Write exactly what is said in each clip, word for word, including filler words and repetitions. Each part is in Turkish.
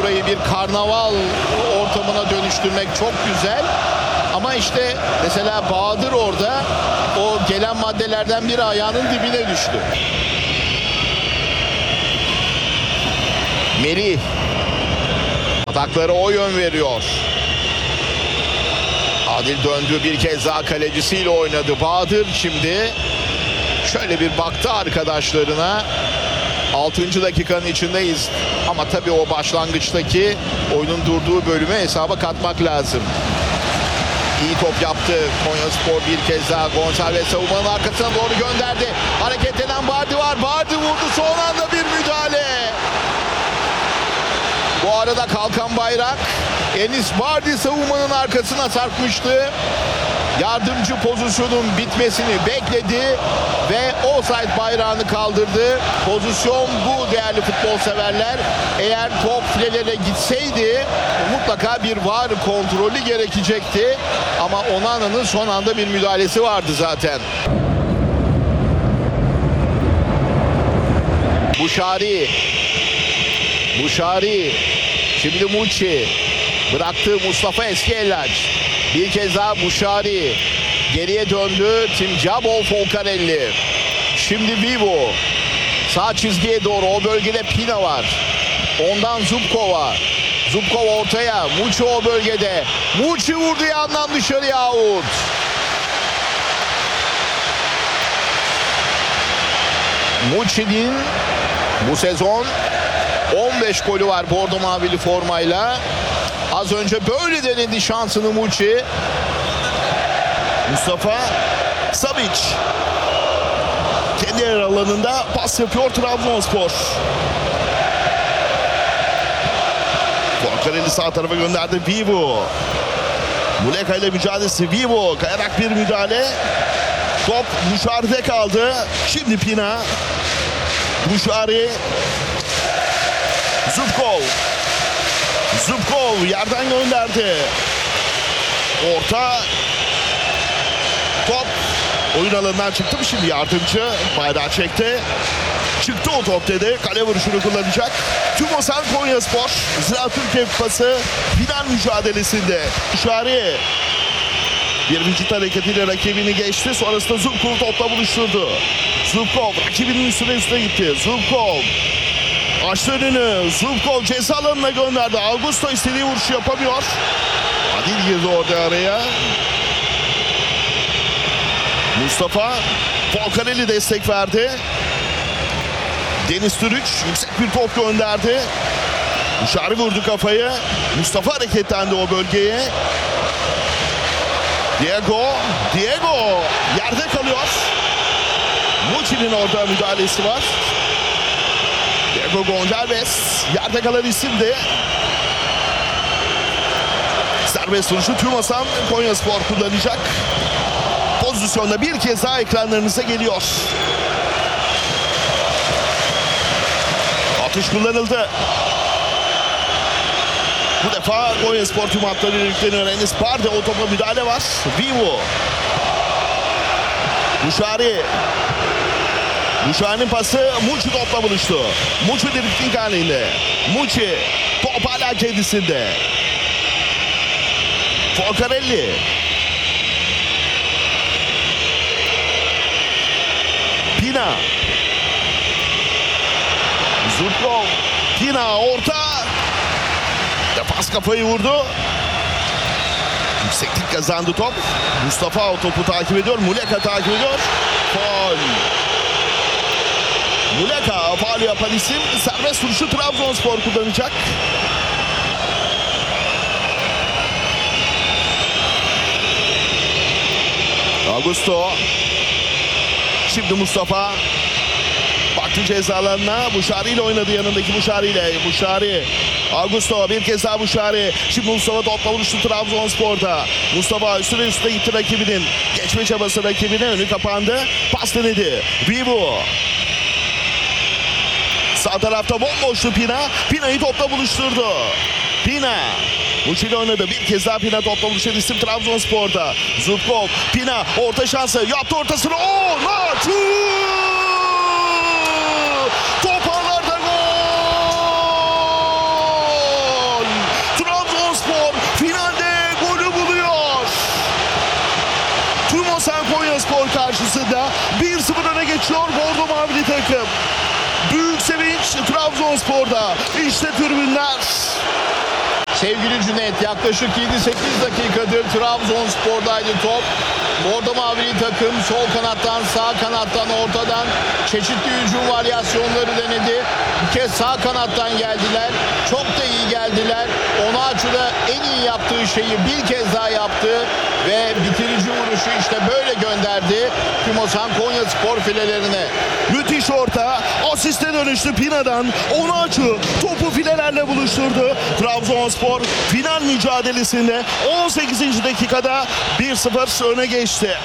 orayı bir karnaval ortamına dönüştürmek çok güzel. Ama işte mesela Bahadır orada o gelen maddelerden biri ayağının dibine düştü. Melih atakları o yön veriyor. Adil döndü, bir kez daha kalecisiyle oynadı. Bahadır şimdi şöyle bir baktı arkadaşlarına. altıncı dakikanın içindeyiz. Ama tabii o başlangıçtaki oyunun durduğu bölümü hesaba katmak lazım. İyi top yaptı Konyaspor bir kez daha. Gonçalves savunmanın arkasına doğru gönderdi. Hareket eden Bardi var. Bardi vurdu, son anda bir müdahale. Bu arada kalkan bayrak. Enis Bardi savunmanın arkasına sarkmıştı. Yardımcı pozisyonun bitmesini bekledi ve offside bayrağını kaldırdı. Pozisyon bu değerli futbol severler. Eğer top filelere gitseydi mutlaka bir VAR kontrolü gerekecekti. Ama Onana'nın son anda bir müdahalesi vardı zaten. Buşari. Buşari. Şimdi Muçi. Bıraktı Mustafa Eskiellaç. Bir kez daha Buşari. Geriye döndü Timcabol Folcarelli. Şimdi Vivo. Sağ çizgiye doğru, o bölgede Pina var. Ondan Zubkova. Zubkova ortaya. Muçi o bölgede. Muçi vurdu yandan dışarıya, out. Muçi'nin bu sezon on beş golü var bordo mavili formayla. Az önce böyle denedi şansını Muçi. Mustafa Savic kendi yer alanında pas yapıyor Trabzonspor. Folcarelli sağ tarafa gönderdi. Vivo. Muleka ile mücadelesi. Vivo kayarak bir müdahale. Top Buşari'de kaldı. Şimdi Pina. Buşari. Zubkov. Zubkov yerden gönderdi. Orta. Top oyun alanından çıktı mı şimdi yardımcı? Bayrağı çekti. Çıktı o top dedi. Kale vuruşunu kullanacak. TÜMOSAN Konyaspor. Ziraat Türkiye Kupası final mücadelesinde. Buşari bir vücut hareketiyle rakibini geçti. Sonrasında Zubkov topla buluşturdu. Zubkov rakibinin üstüne üstüne gitti. Zubkov açtı önünü. Zubkov ceza alanına gönderdi. Augusto istediği vuruşu yapamıyor. Adil girdi orada araya. Mustafa Folcarelli destek verdi. Deniz Türüç yüksek bir top gönderdi. Buşari vurdu kafayı. Mustafa hareketlendi o bölgeye. Diego. Diego yerde kalıyor. Muçi'nin orada müdahalesi var. Diego Gonçalves yerde kalan isimdi. Serbest vuruşu TÜMOSAN Konyaspor kullanacak. Pozisyonda bir kez daha ekranlarınıza geliyor. Atış kullanıldı. Bu defa Konyaspor tüm hatları yükleniyor. Enis Bardi o topa müdahale var. Vivo. Buşari. Buşari'nin pası Muçi topla buluştu. Muçi drifting halinde. Muçi top hala kendisinde. Folcarelli. Pina. Zubkov. Pina orta. Defans kafayı vurdu. Yükseklik kazandı top. Mustafa o topu takip ediyor. Muleka takip ediyor. Faul. Muleka faul yapan isim. Serbest vuruşu Trabzonspor kullanacak. Augusto. Şimdi Mustafa baktı ceza alanına. Buşari ile oynadı, yanındaki Buşari ile. Buşari. Augusto bir kez daha Buşari. Şimdi Mustafa topla buluştu Trabzonspor'da. Mustafa üstüne üstüne gitti rakibinin. Geçme çabası rakibine, önü kapandı. Pas denedi. Vivo. Sağ tarafta bomboştu Pina. Pina'yı topla buluşturdu. Pina. Muçi ile oynadı. Bir kez daha Pina topla buluşan isim Trabzonspor'da. Zubkov. Pina orta şansı. Yaptı ortasını. Oo! Naçu! Top ağlarda gol! Trabzonspor'da. İşte tribünler. Sevgili Cüneyt, yaklaşık yedi sekiz dakikadır Trabzonspor'daydı top. Bordo mavili takım sol kanattan, sağ kanattan, ortadan çeşitli hücum varyasyonları denedi. Bir kez sağ kanattan geldiler. Çok da iyi geldiler. Onaçu da en iyi yaptığı şeyi bir kez daha yaptı ve bitirici vuruşu işte böyle gönderdi Tümosan Konyaspor filelerine. Müthiş orta. Asiste dönüştü Pina'dan. Onaçu topu filelerle buluşturdu. Trabzonspor final mücadelesinde on sekizinci dakikada bir sıfır öne geçti.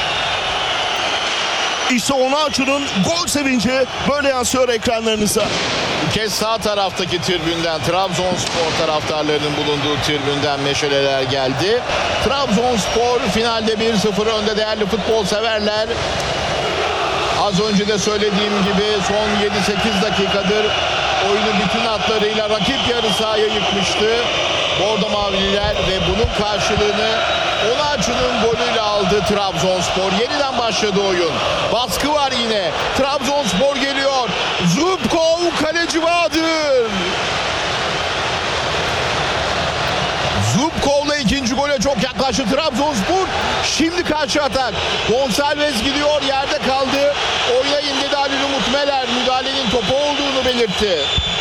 İşte Onaçu'nun gol sevinci böyle yansıyor ekranlarınıza. Bu kez sağ taraftaki tribünden, Trabzonspor taraftarlarının bulunduğu tribünden meşaleler geldi. Trabzonspor finalde bir sıfır önde değerli futbol severler. Az önce de söylediğim gibi son yedi sekiz dakikadır oyunu bütün hatlarıyla rakip yarı sahaya yıkmıştı Bordo Mavililer ve bunun karşılığını Onaçu'nun golüyle aldı Trabzonspor. Yeniden başladı oyun. Baskı var yine. Trabzonspor geliyor. Zubkov, kaleci Bahadır. Zubkov'la ikinci gole çok yaklaştı Trabzonspor. Şimdi karşı atak. Gonçalves gidiyor, yerde kaldı. Oyuna indi Halil Umut Meler. Müdahalenin topu olduğunu belirtti.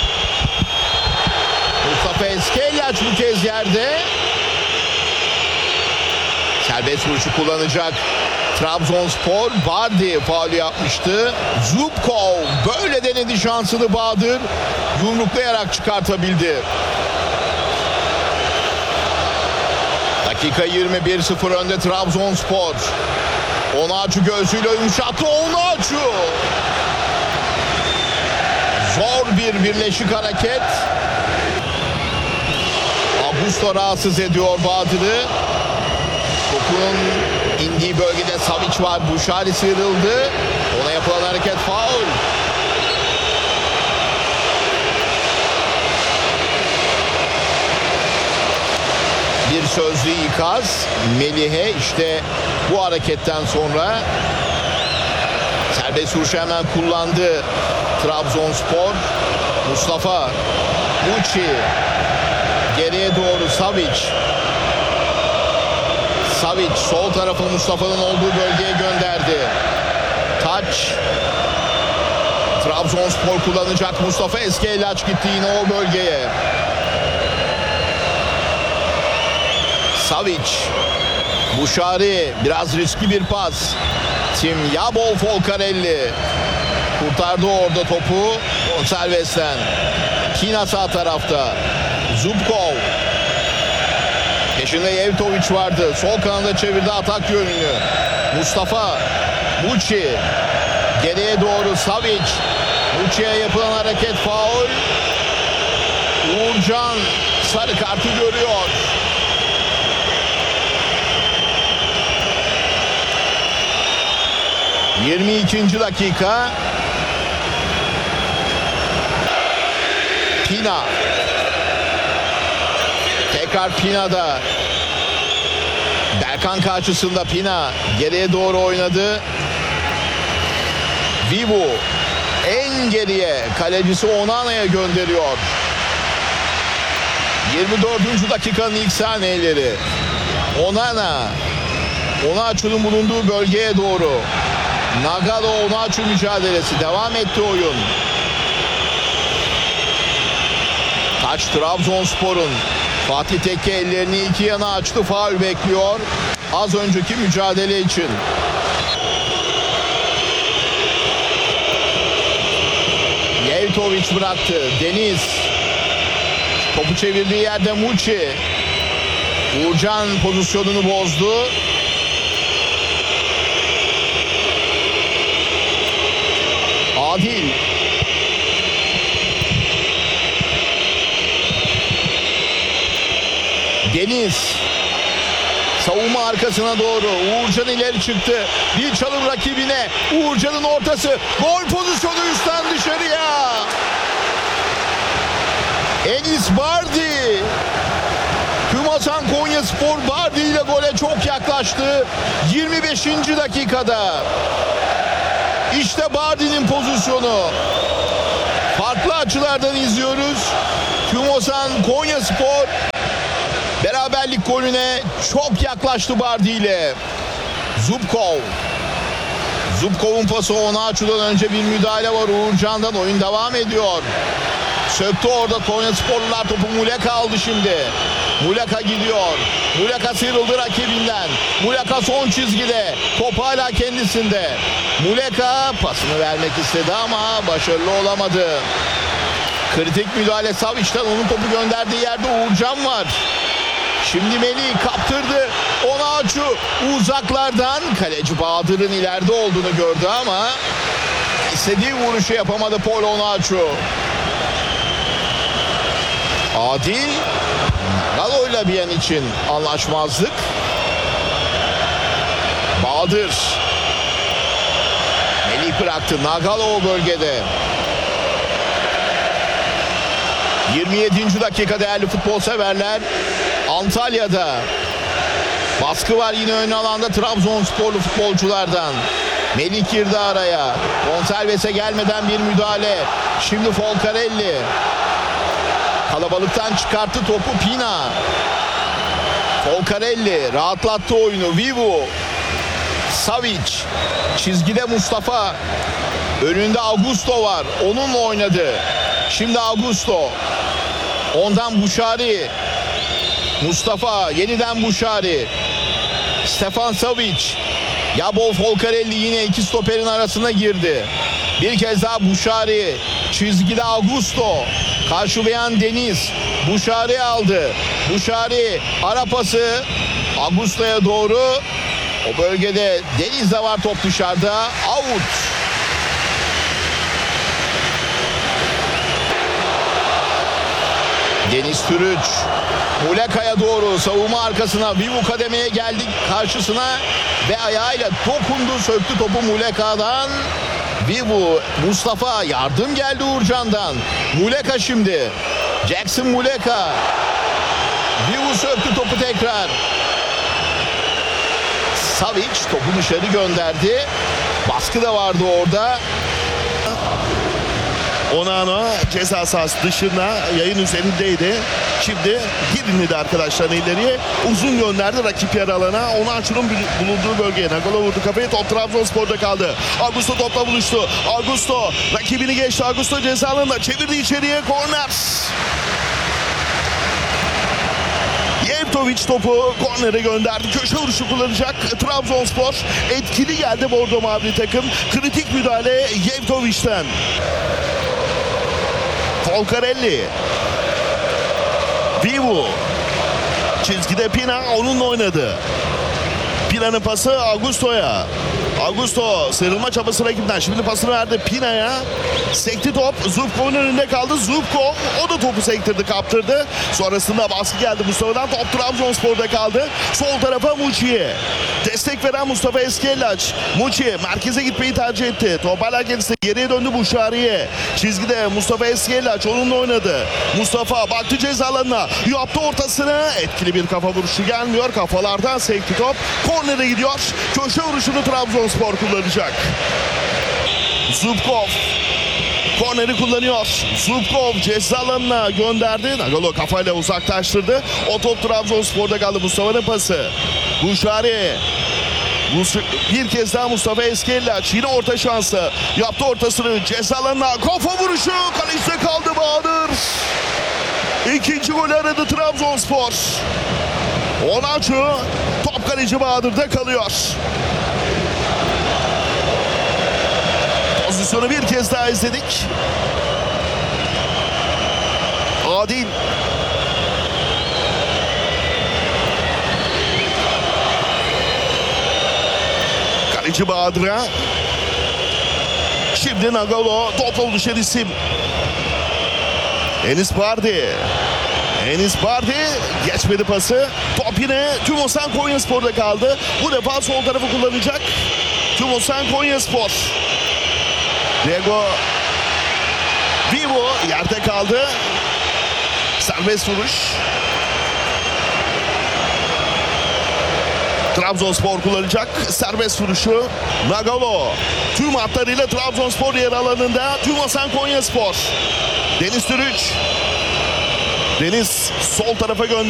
Mustafa Eskelyaç bu kez yerde. Serbest vuruşu kullanacak Trabzonspor. Bardi faulü yapmıştı. Zubkov böyle denedi şansını, Bahadır yumruklayarak çıkartabildi. Dakika yirmi, bir sıfır önde Trabzonspor. Onaçu göğsüyle yumuşattı. Onaçu. Zor bir birleşik hareket. Augusto rahatsız ediyor Bahadır'ı. Topun indiği bölgede Savic var. Buşari sıyrıldı. Ona yapılan hareket faul. Bir sözlü ikaz Melih'e işte bu hareketten sonra. Serbest vuruşu hemen kullandı Trabzonspor. Mustafa Muçi geriye doğru Savic. Savic sol tarafa Mustafa'nın olduğu bölgeye gönderdi. Taç. Trabzonspor kullanacak. Mustafa Eskelyaç gitti yine o bölgeye. Savic. Buşari biraz riskli bir pas. Tim Yabol Folcarelli kurtardı orada topu Gonçalves'ten. Kina sağ tarafta. Zubkov. Peşinde Yevtovic vardı. Sol kanada çevirdi atak yönünü. Mustafa Muçi. Geriye doğru Savic. Muçi'ye yapılan hareket faul. Uğurcan sarı kartı görüyor. yirmi ikinci dakika. Pina. Tekrar Pina'da. Berkan karşısında Pina. Geriye doğru oynadı. Vivu. En geriye. Kalecisi Onana'ya gönderiyor. yirmi dördüncü dakikanın ilk saniyeleri. Onana. Onaçu'nun bulunduğu bölgeye doğru. Nagalo Onaçu mücadelesi. Devam etti oyun. Taç Trabzonspor'un. Fatih Tekke ellerini iki yana açtı. Faul bekliyor. Az önceki mücadele için. Yevtovic bıraktı. Deniz. Topu çevirdiği yerde Muçi. Uğurcan pozisyonunu bozdu. Adil. Deniz. Savunma arkasına doğru. Uğurcan ileri çıktı. Bir çalım rakibine. Uğurcan'ın ortası. Gol pozisyonu üstten dışarıya. Enis Bardi. Tümosan Konyaspor Bardi ile gole çok yaklaştı. yirmi beşinci dakikada. İşte Bardi'nin pozisyonu. Farklı açılardan izliyoruz. Tümosan Konyaspor beraberlik golüne çok yaklaştı Bardi ile. Zubkov. Zubkov'un pası Onaçu'dan önce bir müdahale var Uğurcan'dan. Oyun devam ediyor. Söktü orada Konyasporlular topu. Muleka aldı şimdi. Muleka gidiyor. Muleka sıyrıldı rakibinden. Muleka son çizgide. Top hala kendisinde. Muleka pasını vermek istedi ama başarılı olamadı. Kritik müdahale Savic'ten, onun topu gönderdiği yerde Uğurcan var. Şimdi Melih kaptırdı. Onaçu uzaklardan kaleci Bahadır'ın ileride olduğunu gördü ama istediği vuruşu yapamadı Paul Onaçu. Adil Galo'yla bir an için anlaşmazlık. Bahadır Melih bıraktı. Nagalo bölgede. yirmi yedinci dakika değerli futbol severler. Antalya'da baskı var yine ön alanda Trabzonsporlu futbolculardan. Melih girdi araya. Gonçalves'e gelmeden bir müdahale. Şimdi Folcarelli kalabalıktan çıkarttı topu. Pina. Folcarelli rahatlattı oyunu. Vivu. Savic. Çizgide Mustafa. Önünde Augusto var. Onunla oynadı. Şimdi Augusto. Ondan Buşari. Mustafa. Yeniden Buşari. Stefan Savic. Yabol Folcarelli yine iki stoperin arasına girdi. Bir kez daha Buşari. Çizgide Augusto. Karşılayan Deniz. Buşari aldı. Buşari ara pası Augusto'ya doğru. O bölgede Deniz de var, top dışarıda. Out. Deniz Türüç. Muleka'ya doğru savunma arkasına. Vivu kademeye geldi karşısına ve ayağıyla dokundu, söktü topu Muleka'dan. Vivu, Mustafa, yardım geldi Uğurcan'dan. Muleka şimdi. Jackson Muleka. Vivu söktü topu tekrar. Savic topu dışarı gönderdi. Baskı da vardı orada. Onana ceza sahası dışına, yayın üzerindeydi. Şimdi girin dedi arkadaşlar ileriye. Uzun gönderdi rakip yer alana. Onaçu'nun bulunduğu bölgeye. Nagolo vurdu kafayı. Top Trabzonspor'da kaldı. Augusto topla buluştu. Augusto rakibini geçti. Augusto ceza alanında çevirdi içeriye. Korner. Jevtovic topu kornere gönderdi. Köşe vuruşu kullanacak Trabzonspor. Etkili geldi Bordo Mavili takım. Kritik müdahale Jevtovic'ten. Folcarelli. Vivu. Çizgide Pina onunla oynadı. Pina'nın pası Augusto'ya. Augusto sıyrılma çabası rakibinden. Şimdi pasını verdi Pina'ya. Sekti top. Zubkov'un önünde kaldı. Zubkov o da topu sektirdi, kaptırdı. Sonrasında baskı geldi Mustafa'dan. Top Trabzonspor'da kaldı. Sol tarafa Muçi'ye. Destek veren Mustafa Eskellaç. Muçi merkeze gitmeyi tercih etti. Top hala kendisi. Geriye döndü Buşari'ye. Çizgide Mustafa Eskellaç onunla oynadı. Mustafa baktı ceza alanına. Yaptı ortasını. Etkili bir kafa vuruşu gelmiyor. Kafalardan sekti top. Kornere gidiyor. Köşe vuruşunu Trabzonspor kullanacak. Zubkov korneri kullanıyor. Zubkov ceza alanına gönderdi. Nagolo kafayla uzaklaştırdı. O top Trabzonspor'da kaldı. Mustafa'nın pası. Buşari. Bir kez daha Mustafa Eskellaç. Yine orta şansı. Yaptı ortasını ceza alanına. Kafa vuruşu. Kalecide kaldı Bahadır. İkinci golü aradı Trabzonspor. Onaçu. Top kaleci Bahadır'da kalıyor. Pozisyonu bir kez daha izledik. Adil. Kaleci Bahadır'a. Şimdi Nagalo topla düşen isim. Enis Bardi. Enis Bardi geçmedi pası. Top yine Tümosan Konyaspor'da kaldı. Bu defa sol tarafı kullanacak Tümosan Konyaspor. Diego Vivo yerde kaldı. Serbest vuruş. Trabzonspor kullanacak serbest vuruşu. Nagalo tüm hatlarıyla Trabzonspor yer alanında. Tüm Hasan Konyaspor. Deniz Türüç. Deniz sol tarafa gönder.